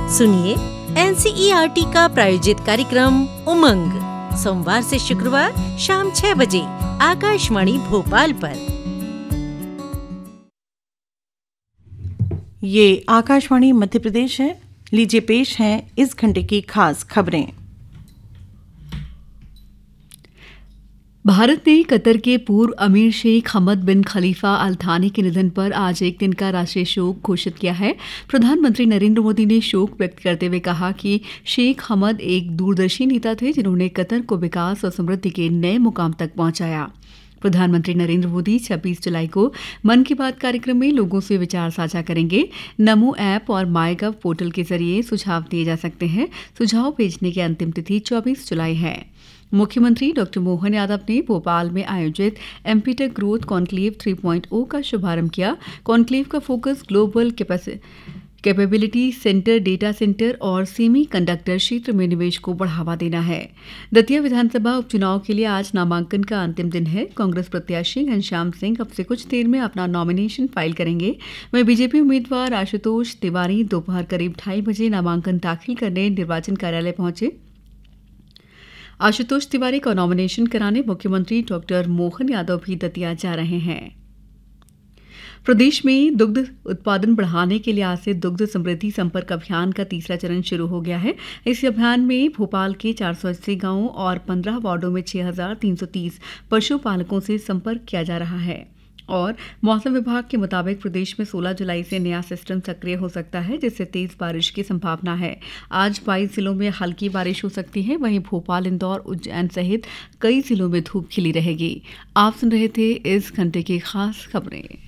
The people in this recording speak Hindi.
सुनिए एनसीईआरटी का प्रायोजित कार्यक्रम उमंग सोमवार से शुक्रवार शाम 6 बजे आकाशवाणी भोपाल पर। ये आकाशवाणी मध्य प्रदेश है। लीजिए पेश हैं इस घंटे की खास खबरें। भारत ने कतर के पूर्व अमीर शेख हमद बिन खलीफा अल थानी के निधन पर आज एक दिन का राष्ट्रीय शोक घोषित किया है। प्रधानमंत्री नरेंद्र मोदी ने शोक व्यक्त करते हुए कहा कि शेख हमद एक दूरदर्शी नेता थे जिन्होंने कतर को विकास और समृद्धि के नए मुकाम तक पहुंचाया। प्रधानमंत्री नरेंद्र मोदी 26 जुलाई को मन की बात कार्यक्रम में लोगों से विचार साझा करेंगे। नमो ऐप और माईगव पोर्टल के जरिए सुझाव दिए जा सकते हैं। सुझाव भेजने की अंतिम तिथि 24 जुलाई है। मुख्यमंत्री डॉ मोहन यादव ने भोपाल में आयोजित एमपीटेक ग्रोथ कॉन्क्लेव 3.0 का शुभारंभ किया। कॉन्क्लेव का focus global capability centre, data centre और सेमी कंडक्टर क्षेत्र में निवेश को बढ़ावा देना है। दतिया विधानसभा उपचुनाव के लिए आज नामांकन का अंतिम दिन है। कांग्रेस प्रत्याशी घनश्याम सिंह अब से कुछ देर में अपना नॉमिनेशन फाइल करेंगे। वहीं बीजेपी उम्मीदवार आशुतोष तिवारी दोपहर करीब 2:30 बजे नामांकन दाखिल करने निर्वाचन कार्यालय पहुंचे। आशुतोष तिवारी का नॉमिनेशन कराने मुख्यमंत्री डॉ मोहन यादव भी दतिया जा रहे हैं। प्रदेश में दुग्ध उत्पादन बढ़ाने के लिए आज से दुग्ध समृद्धि संपर्क अभियान का तीसरा चरण शुरू हो गया है। इस अभियान में भोपाल के 480 गांवों और 15 वार्डों में 6,330 पशुपालकों से संपर्क किया जा रहा है। और मौसम विभाग के मुताबिक प्रदेश में 16 जुलाई से नया सिस्टम सक्रिय हो सकता है, जिससे तेज बारिश की संभावना है। आज 22 जिलों में हल्की बारिश हो सकती है। वहीं भोपाल, इंदौर, उज्जैन सहित कई जिलों में धूप खिली रहेगी। आप सुन रहे थे इस घंटे की खास खबरें।